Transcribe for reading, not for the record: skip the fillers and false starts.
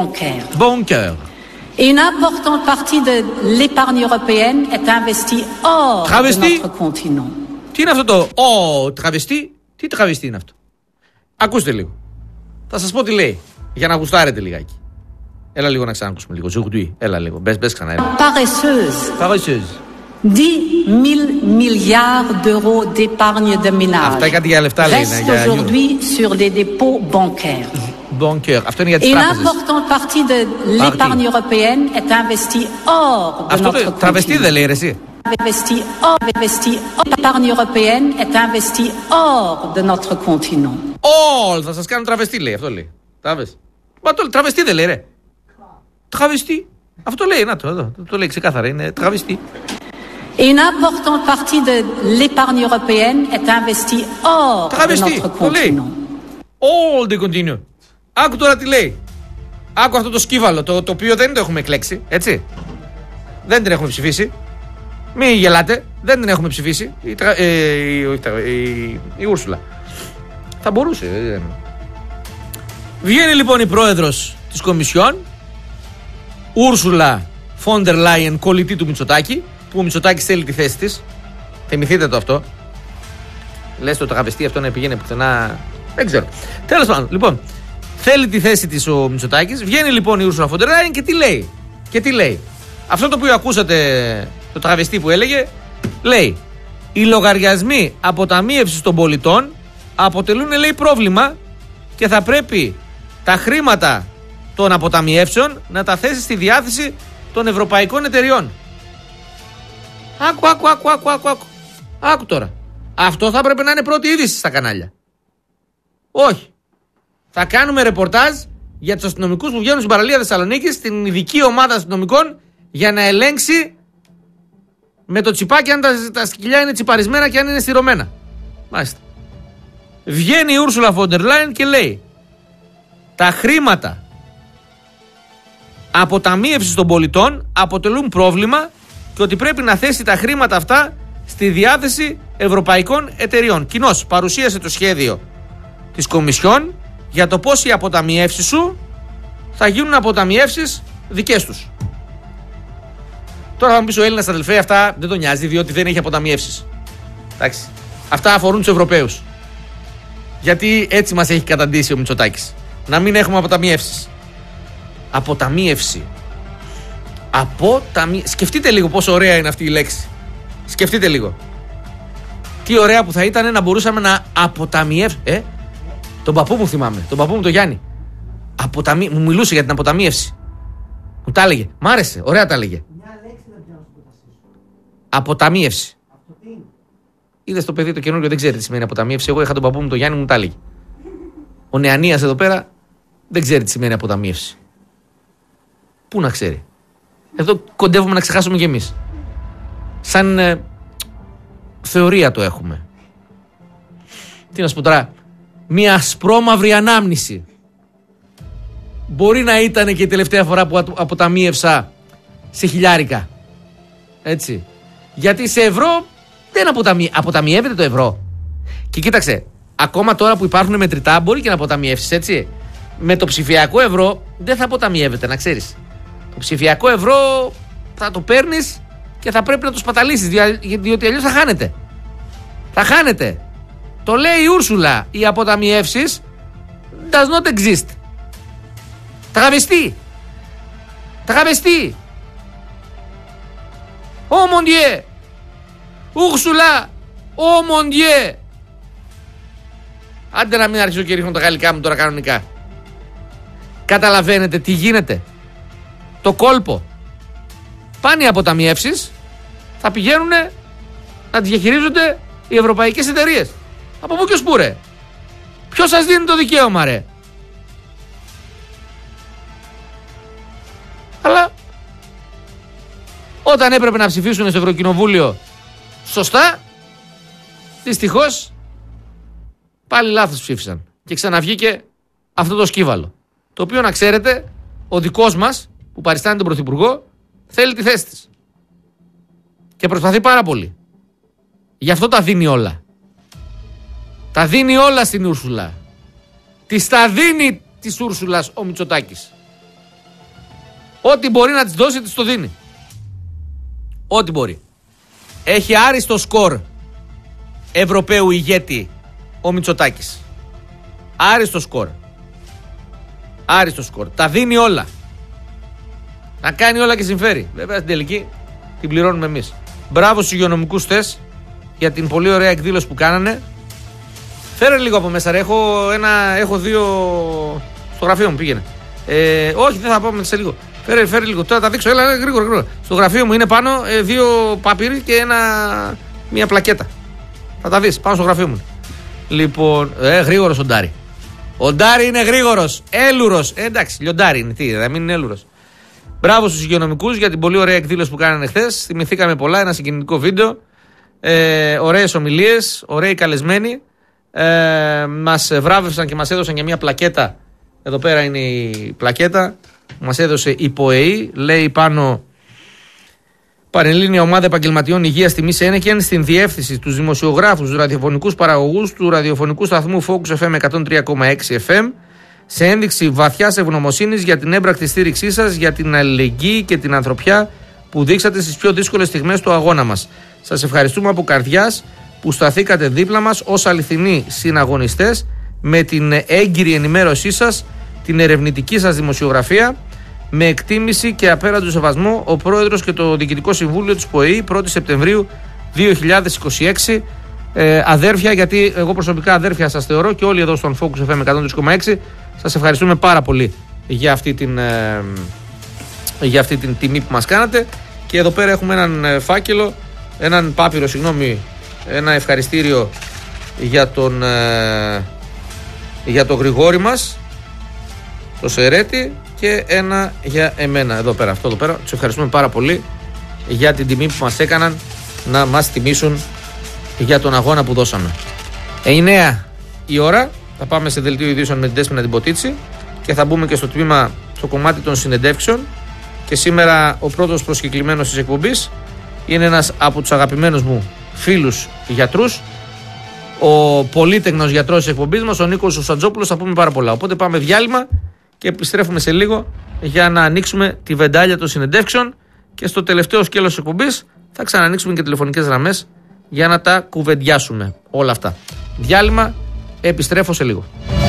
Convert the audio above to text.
bancaires. Et une importante partie de l'épargne européenne est investie hors de notre continent. Τι είναι αυτό το τραβεστή? Τι τραβεστή είναι αυτό? Ακούστε λίγο. Θα σας πω τι λέει, για να γουστάρετε λιγάκι. Έλα λίγο να ξανακούσουμε λίγο. Ζουγδουί, έλα λίγο. Μπες ξανά. Paresseuse. 10 000 milliards d'euros d'épargne de ménage. Αυτά κάτι για λεφτά λέει. Reste aujourd'hui sur les dépôts bancaires. Αυτό είναι για τις Et une τράπεζες. importante partie de l'épargne européenne est investie hors de Αυτό notre το τραβεστή δεν λέει ρε εσύ? L'épargne européenne est investie hors de notre continent. Θα σας κάνω τραβεστή λέει. Αυτό λέει. Μα το τραβεστή δεν λέει ρε? Τραβεστή. Αυτό λέει, να το λέει ξεκάθαρα, είναι τραβεστή. Et une importante partie de l'épargne européenne est investie hors de notre continent. All the continent. Άκου τώρα τι λέει. Άκου αυτό το σκύβαλο, το οποίο δεν το έχουμε εκλέξει, έτσι. Δεν την έχουμε ψηφίσει. Μην γελάτε, δεν την έχουμε ψηφίσει. Η Ούρσουλα. Θα μπορούσε. Βγαίνει λοιπόν η πρόεδρος της Κομισιόν, Ούρσουλα Φόντερ Λάιεν, κολλητή του Μητσοτάκη, που ο Μητσοτάκης θέλει τη θέση της. Θυμηθείτε το αυτό. Λες το τραβεστή αυτό να πηγαίνει πουθενά. Δεν ξέρω. Τέλος πάντων, λοιπόν, θέλει τη θέση της ο Μητσοτάκης. Βγαίνει λοιπόν η Ούρσουλα Φόντερ Λάιεν και τι λέει. Αυτό το οποίο ακούσατε, το τραβεστή που έλεγε, λέει: οι λογαριασμοί αποταμίευσης των πολιτών αποτελούν, λέει, πρόβλημα και θα πρέπει τα χρήματα των αποταμιεύσεων να τα θέσει στη διάθεση των ευρωπαϊκών εταιριών. Άκου τώρα. Αυτό θα έπρεπε να είναι πρώτη είδηση στα κανάλια. Όχι. Θα κάνουμε ρεπορτάζ για τους αστυνομικούς που βγαίνουν στην παραλία Θεσσαλονίκης, στην ειδική ομάδα αστυνομικών, για να ελέγξει με το τσιπάκι αν τα σκυλιά είναι τσιπαρισμένα και αν είναι στηρωμένα. Μάλιστα. Βγαίνει η Ούρσουλα Φόντερ Λάιεν και λέει: τα χρήματα αποταμίευσης των πολιτών αποτελούν πρόβλημα και ότι πρέπει να θέσει τα χρήματα αυτά στη διάθεση ευρωπαϊκών εταιριών. Κοινώς παρουσίασε το σχέδιο της Κομισιόν για το πώς οι αποταμιεύσεις σου θα γίνουν αποταμιεύσεις δικές τους. Τώρα θα μου πεις ο Έλληνας αδελφέ, αυτά δεν τον νοιάζει διότι δεν έχει αποταμιεύσεις. Εντάξει. Αυτά αφορούν τους Ευρωπαίους. Γιατί έτσι μας έχει καταντήσει ο Μητσοτάκης. Να μην έχουμε αποταμιεύσεις. Αποταμίευση. Σκεφτείτε λίγο πόσο ωραία είναι αυτή η λέξη. Σκεφτείτε λίγο. Τι ωραία που θα ήταν να μπορούσαμε να αποταμιεύσουμε. Τον παππού μου θυμάμαι. Τον παππού μου τον Γιάννη. Μου μιλούσε για την αποταμίευση. Μου τα έλεγε. Μ' άρεσε. Ωραία τα έλεγε. Αποταμίευση. Είδες το παιδί το καινούργιο, δεν ξέρει τι σημαίνει αποταμίευση. Εγώ είχα τον παππού μου τον Γιάννη, μου τα έλεγε. Ο Νεανίας εδώ πέρα δεν ξέρει τι σημαίνει αποταμίευση. Πού να ξέρει. Εδώ κοντεύουμε να ξεχάσουμε κι εμείς. Σαν θεωρία το έχουμε. Τι να σου πω τώρα. Μια ασπρόμαυρη ανάμνηση. Μπορεί να ήταν και η τελευταία φορά που αποταμίευσα σε χιλιάρικα. Έτσι. Γιατί σε ευρώ δεν αποταμιεύεται το ευρώ. Και κοίταξε, ακόμα τώρα που υπάρχουν μετρητά μπορεί και να αποταμιεύσεις, έτσι. Με το ψηφιακό ευρώ δεν θα αποταμιεύεται, να ξέρεις. Το ψηφιακό ευρώ θα το παίρνεις και θα πρέπει να το σπαταλήσεις, διότι αλλιώς θα χάνεται. Θα χάνεται. Το λέει η Ούρσουλα, οι αποταμιεύσεις does not exist. Τραβεστή. Oh mon Dieu. Ούρσουλα. Oh mon Dieu. Άντε να μην αρχίσω και ρίχνω τα γαλλικά μου τώρα κανονικά. Καταλαβαίνετε τι γίνεται. Το κόλπο. Πάνε οι αποταμιεύσεις, θα πηγαίνουν να τις διαχειρίζονται οι ευρωπαϊκές εταιρείες. Από πού και ως πού ρε? Ποιος σας δίνει το δικαίωμα ρε? Αλλά όταν έπρεπε να ψηφίσουν στο Ευρωκοινοβούλιο σωστά, δυστυχώς πάλι λάθος ψήφισαν. Και ξαναβγήκε αυτό το σκύβαλο. Το οποίο να ξέρετε, ο δικός μας που παριστάνει τον Πρωθυπουργό θέλει τη θέση της. Και προσπαθεί πάρα πολύ. Γι' αυτό τα δίνει όλα. Τα δίνει όλα στην Ούρσουλα. Της τα δίνει της Ούρσουλας ο Μητσοτάκης. Ό,τι μπορεί να της δώσει, της το δίνει. Ό,τι μπορεί. Έχει άριστο σκορ Ευρωπαίου ηγέτη ο Μητσοτάκης. Άριστο σκορ. Άριστο σκορ. Τα δίνει όλα. Να κάνει όλα και συμφέρει. Βέβαια στην τελική την πληρώνουμε εμείς. Μπράβο στους υγειονομικούς χθες για την πολύ ωραία εκδήλωση που κάνανε. Φέρε λίγο από μέσα ρε. Έχω δύο στο γραφείο μου, πήγαινε. Όχι, δεν θα πάμε σε λίγο. Φέρε λίγο. Τώρα τα δείξω. Έλα γρήγορα. Στο γραφείο μου είναι πάνω δύο παπύρι και μια πλακέτα. Θα τα δεις πάνω στο γραφείο μου. Λοιπόν, γρήγορος ο Ντάρι. Ο Ντάρι είναι γρήγορος. Έλουρος. Εντάξει, λιοντάρι είναι. Τι, θα μην είναι έλουρος. Μπράβο στους υγειονομικούς για την πολύ ωραία εκδήλωση που κάνανε χθες. Θυμηθήκαμε πολλά. Ένα συγκινητικό βίντεο. Ωραίες ομιλίες. Ωραίοι καλεσμένοι. Μας βράβευσαν και μας έδωσαν και μια πλακέτα. Εδώ πέρα είναι η πλακέτα. Μας έδωσε η ΠΟΕΗ. Λέει πάνω Πανελλήνια Ομάδα Επαγγελματιών Υγείας τιμής Ένεκεν στην διεύθυνση τους δημοσιογράφους, τους ραδιοφωνικούς παραγωγούς του ραδιοφωνικού σταθμού Focus FM 103,6 FM σε ένδειξη βαθιάς ευγνωμοσύνης για την έμπρακτη στήριξή σας, για την αλληλεγγύη και την ανθρωπιά που δείξατε στις πιο δύσκολες στιγμές του αγώνα μας. Σας ευχαριστούμε από καρδιάς που σταθήκατε δίπλα μας ως αληθινοί συναγωνιστές με την έγκυρη ενημέρωσή σας, την ερευνητική σας δημοσιογραφία. Με εκτίμηση και απέραντο σεβασμό, ο Πρόεδρος και το Διοικητικό Συμβούλιο της ΠΟΕΗ 1η Σεπτεμβρίου 2026. Αδέρφια, γιατί εγώ προσωπικά αδέρφια σας θεωρώ και όλοι εδώ στον Focus FM 103,6. Σας ευχαριστούμε πάρα πολύ για αυτή την τιμή που μας κάνατε. Και εδώ πέρα έχουμε έναν φάκελο, έναν πάπυρο, ένα ευχαριστήριο για τον Γρηγόρη μας, το Σερέτη, και ένα για εμένα εδώ πέρα. Αυτό εδώ πέρα. Τους ευχαριστούμε πάρα πολύ για την τιμή που μας έκαναν να μας τιμήσουν για τον αγώνα που δώσαμε. 9 η ώρα. Θα πάμε σε δελτίο ειδήσεων με την Δέσποινα την Ποτίτσι και θα μπούμε και στο κομμάτι των συνεντεύξεων. Και σήμερα ο πρώτος προσκεκλημένος της εκπομπής είναι ένας από τους αγαπημένους μου φίλους γιατρούς, ο πολύτεκνος γιατρός της εκπομπής μας, ο Νίκος Σαντζόπουλος. Θα πούμε πάρα πολλά. Οπότε πάμε διάλειμμα και επιστρέφουμε σε λίγο για να ανοίξουμε τη βεντάλια των συνεντεύξεων και στο τελευταίο σκέλος της εκπομπής θα ξανανοίξουμε και τηλεφωνικές γραμμές για να τα κουβεντιάσουμε όλα αυτά. Διάλειμμα, επιστρέφω σε λίγο.